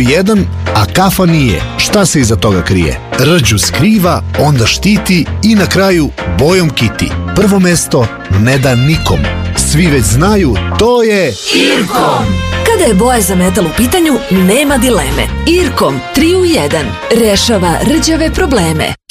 1, a kafa nije. Šta se iza toga krije? Rđu skriva, onda štiti i na kraju bojom kiti. Prvo mesto ne da nikom. Svi već znaju, to je Irkom. Kada je boja za metal u pitanju, nema dileme. Irkom 3 u 1 rešava rđave probleme.